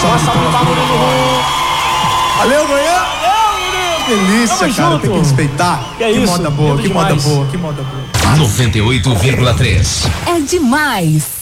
salve palmas. Valeu, Goiânia. Delícia, cara, tem que respeitar. Que moda boa, que moda boa, que moda boa. 98,3. É demais.